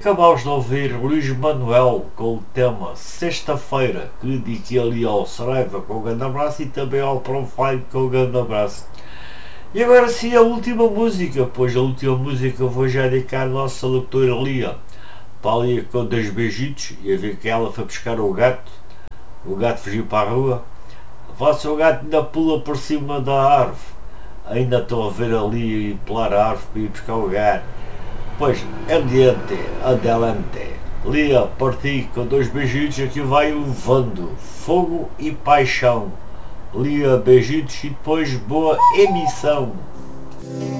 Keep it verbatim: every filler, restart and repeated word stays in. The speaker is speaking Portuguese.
Acabámos de ouvir Luís Manuel com o tema Sexta-feira, que dediquei ali ao Saraiva com o grande abraço e também ao Profile com o grande abraço. E agora sim a última música, pois a última música eu vou já dedicar a nossa leitora Lia, para ali com dois beijitos, e a ver que ela foi buscar o gato, o gato fugiu para a rua, vosso o gato ainda pula por cima da árvore, ainda estou a ver ali pular a árvore para ir buscar o gato. Pois, adiante, adelante. Lia, parti com dois beijitos, aqui vai levando fogo e paixão. Lia, beijitos e depois boa emissão.